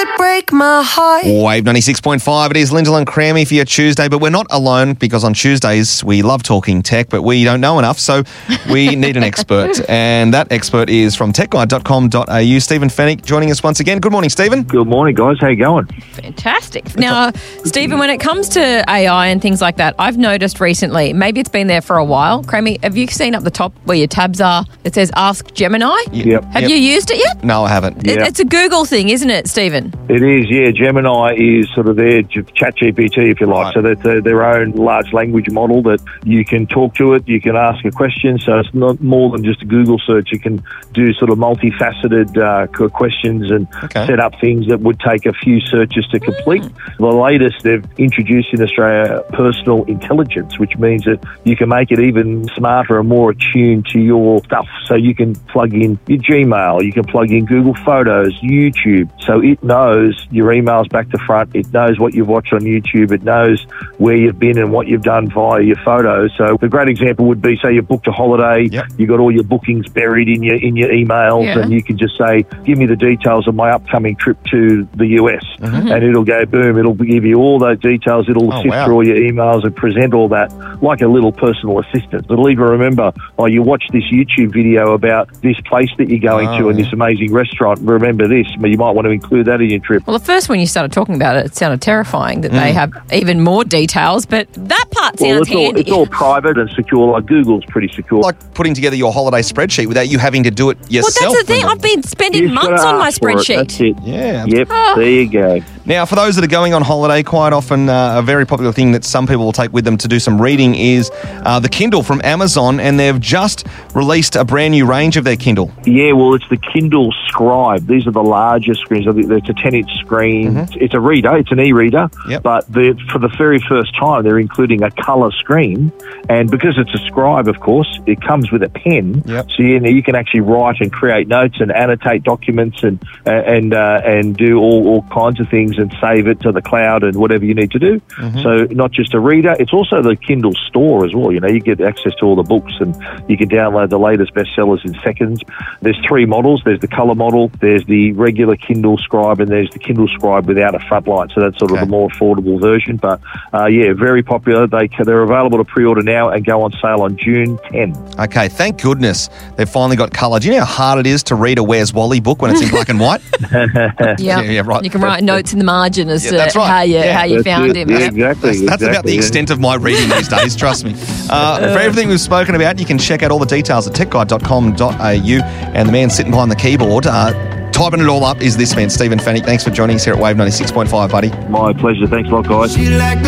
break my heart. Wave 96.5, it is Lyndall and Crammy for your Tuesday, but we're not alone because on Tuesdays we love talking tech, but we don't know enough, so we need an expert, and that expert is from techguide.com.au. Stephen Fennick joining us once again. Good morning, Stephen. Good morning, guys. How you going? Fantastic. Now, Stephen, when it comes to AI and things like that, I've noticed recently, maybe it's been there for a while. Crammy, have you seen up the top where your tabs are? It says Ask Gemini. Yep. Have you used it yet? No, I haven't. It's a Google thing, isn't it, Stephen? It is, yeah. Gemini is sort of their ChatGPT, if you like. Right. So that's their own large language model that you can talk to it, you can ask a question. So it's not more than just a Google search. You can do sort of multifaceted questions and set up things that would take a few searches to complete. The latest, they've introduced in Australia personal intelligence, which means that you can make it even smarter and more attuned to your stuff. So you can plug in your Gmail, you can plug in Google Photos, YouTube. So it knows your emails back to front. It knows what you've watched on YouTube. It knows where you've been and what you've done via your photos. So a great example would be, say you booked a holiday, you got all your bookings buried in your emails, and you can just say, give me the details of my upcoming trip to the US. And it'll go, boom, it'll give you all those details. It'll sift through all your emails and present all that like a little personal assistant. It'll even remember, you watched this YouTube video about this place that you're going to and this amazing restaurant. Remember this. You might want to include that in your trip. Well, at first when you started talking about it, it sounded terrifying that they have even more details, but that part sounds handy. It's all private and secure. Like Google's pretty secure. Like putting together your holiday spreadsheet without you having to do it yourself. Well, that's the thing. I've been spending months on my spreadsheet. That's it. Yeah. Yep, there you go. Now, for those that are going on holiday, quite often a very popular thing that some people will take with them to do some reading is the Kindle from Amazon, and they've just released a brand new range of their Kindle. Yeah, well, it's the Kindle Scribe. These are the larger screens. It's a 10-inch screen. It's a reader. It's an e-reader. But for the very first time, they're including a colour screen. And because it's a Scribe, of course, it comes with a pen. So you can actually write and create notes and annotate documents and do all kinds of things and save it to the cloud and whatever you need to do. So not just a reader, it's also the Kindle store as well. You get access to all the books and you can download the latest bestsellers in seconds. There's 3 models. There's the colour model, there's the regular Kindle Scribe, and there's the Kindle Scribe without a front light. So that's sort of the more affordable version. But very popular. They're available to pre-order now and go on sale on June 10. Okay, thank goodness they've finally got colour. Do you know how hard it is to read a Where's Wally book when it's in black and white? Yeah, right. You can write notes in the margin as to how you found him. Yeah, exactly. That's about the extent of my reading these days, trust me. For everything we've spoken about, you can check out all the details at techguide.com.au, and the man sitting behind the keyboard typing it all up is this man, Stephen Fennick. Thanks for joining us here at Wave 96.5, buddy. My pleasure. Thanks a lot, guys.